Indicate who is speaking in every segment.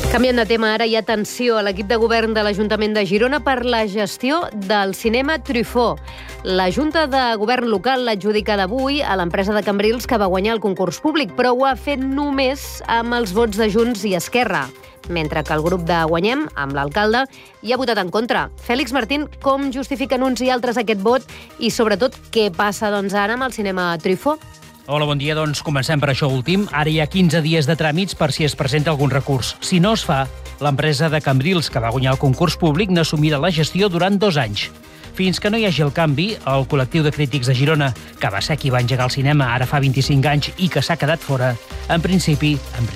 Speaker 1: Canviant de tema, ara hi ha tensió a l'equip de govern de l'Ajuntament de Girona per la gestió del cinema Truffaut. La Junta de Govern local l'ha adjudicada avui a l'empresa de Cambrils que va guanyar el concurs públic, però ho ha fet només amb els vots de Junts i Esquerra, mentre que el grup de Guanyem, amb l'alcalde, hi ha votat en contra. Fèlix Martín, com justifiquen uns i altres aquest vot i, sobretot, què passa ara amb el cinema Truffaut?
Speaker 2: Hola, bon dia. Doncs comencem per això últim. Ara hi ha 15 dies de tràmits per si es presenta algun recurs. Si no es fa, l'empresa de Cambrils, que va guanyar el concurs públic, n'assumirà la gestió durant 2 anys. Fins que no hi hagi el canvi, el col·lectiu de crítics de Girona, que va ser qui va engegar el cinema ara fa 25 anys i que s'ha quedat fora, en principi,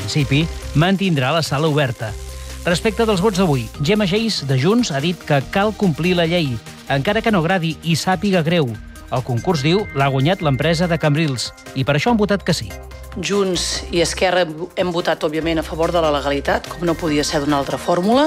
Speaker 2: mantindrà la sala oberta. Respecte dels vots d'avui, Gemma Geis, de Junts, ha dit que cal complir la llei, encara que no agradi i sàpiga greu. El concurs, diu, l'ha guanyat l'empresa de Cambrils i per això han votat que sí.
Speaker 3: Junts i Esquerra hem votat, òbviament, a favor de la legalitat, com no podia ser d'una altra fórmula,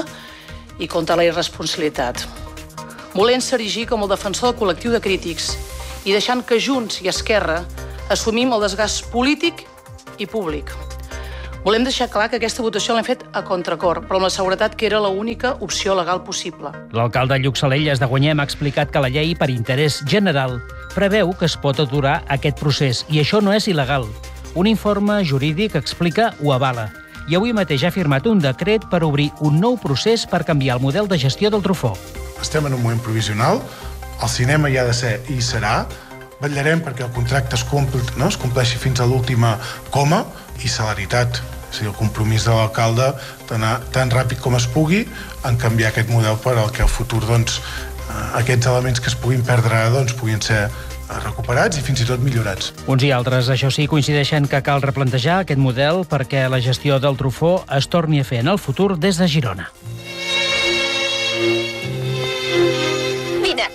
Speaker 3: i contra la irresponsabilitat. Volent-se erigir com el defensor del col·lectiu de crítics i deixant que Junts i Esquerra assumim el desgast polític i públic. Volem deixar clar que aquesta votació l'hem fet a contracor, però amb la seguretat que era l'única opció legal possible.
Speaker 2: L'alcalde Lluc Salelles de Guanyem ha explicat que la llei, per interès general, preveu que es pot aturar aquest procés i això no és il·legal. Un informe jurídic explica ho avala. I avui mateix ha firmat un decret per obrir un nou procés per canviar el model de gestió del Truffaut.
Speaker 4: Estem en un moment provisional, el cinema hi ha de ser i hi serà, vetllarem perquè el contracte es compleixi fins a l'última coma i celeritat. És a dir, el compromís de l'alcalde d'anar tan ràpid com es pugui en canviar aquest model per al que al futur aquests elements que es puguin perdre ara puguin ser recuperats i fins i tot millorats.
Speaker 2: Uns i altres, això sí, coincideixen que cal replantejar aquest model perquè la gestió del Truffaut es torni a fer en el futur des de Girona.
Speaker 5: Vine.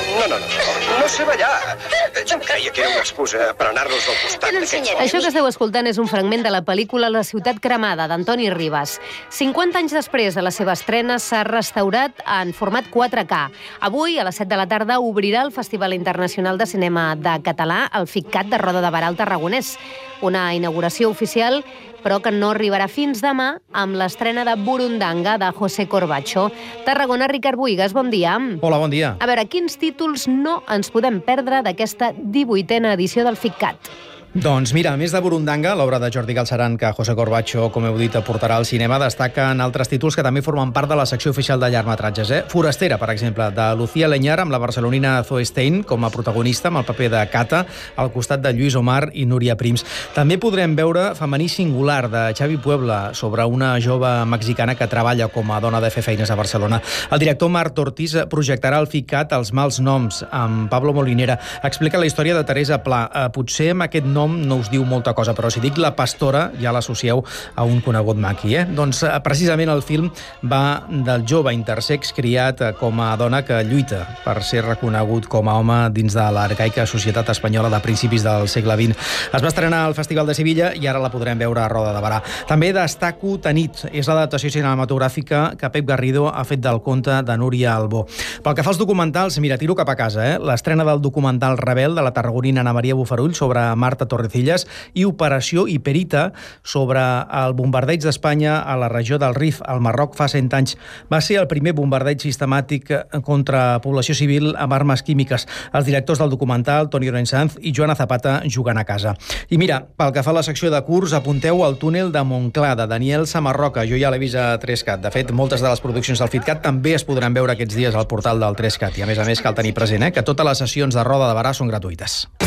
Speaker 5: No sé ballar. Jo em creia que era una excusa per anar-nos al costat.
Speaker 1: Te n'ensenyaré. Això que esteu escoltant és un fragment de la pel·lícula La ciutat cremada, d'Antoni Ribas. 50 anys després de la seva estrena, s'ha restaurat en format 4K. Avui, a les 7 de la tarda, obrirà el Festival Internacional de Cinema de Català, el FICCAT de Roda de Barà al Tarragonès. Una inauguració oficial, però que no arribarà fins demà amb l'estrena de Burundanga, de José Corbacho. Tarragona, Ricard Buigas, bon dia.
Speaker 6: Hola, bon dia.
Speaker 1: A veure, quins títols no ens podem perdre d'aquesta 18a edició del FICCAT?
Speaker 6: Doncs mira, a més de Burundanga, l'obra de Jordi Galceran que José Corbacho, com heu dit, portarà al cinema, destaquen altres títols que també formen part de la secció oficial de llargmetratges. Forastera, per exemple, de Lucía Leñar, amb la barcelonina Zoe Stein com a protagonista, amb el paper de Cata, al costat de Lluís Omar i Núria Prims. També podrem veure Femení singular, de Xavi Puebla, sobre una jove mexicana que treballa com a dona de fer feines a Barcelona. El director Marc Ortiz projectarà al FICCAT Els mals noms, amb Pablo Molinera. Explica la història de Teresa Pla. Potser amb aquest nom no us diu molta cosa, però si dic La pastora ja l'associeu a un conegut maqui. Doncs precisament el film va del jove intersex criat com a dona que lluita per ser reconegut com a home dins de l'arcaica societat espanyola de principis del segle XX. Es va estrenar al Festival de Sevilla i ara la podrem veure a Roda de Barà. També destaco Tanit, és l'adaptació cinematogràfica que Pep Garrido ha fet del conte de Núria Albó. Pel que fa als documentals, mira, tiro cap a casa. L'estrena del documental Rebel de la tarragonina Ana Maria Bofarull sobre Marta Torrecillas i Operació Hiperita sobre el bombardeig d'Espanya a la regió del Rif, al Marroc, fa 100 anys. Va ser el primer bombardeig sistemàtic contra població civil amb armes químiques. Els directors del documental, Toni Orensanz i Joana Zapata, jugant a casa. I mira, pel que fa a la secció de curs, apunteu al túnel de Montclar, de Daniel Samarroca. Jo ja l'he vist a 3CAT. De fet, moltes de les produccions del FICCAT també es podran veure aquests dies al portal del 3CAT. I a més, cal tenir present que totes les sessions de Roda de Barà són gratuïtes.